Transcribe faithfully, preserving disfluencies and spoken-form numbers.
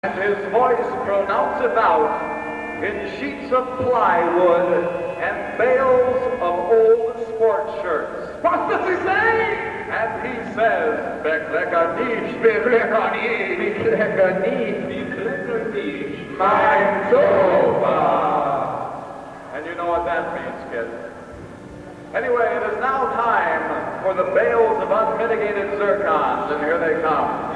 And his voice pronounceth out in sheets of plywood and bales of old sport shirts. What does he say? And he says, Bekleganish, Bekleganish, Bekleganish, Bekleganish, mein Sofa. And you know what that means, kids. Anyway, it is now time for the bales of unmitigated zircons, and here they come.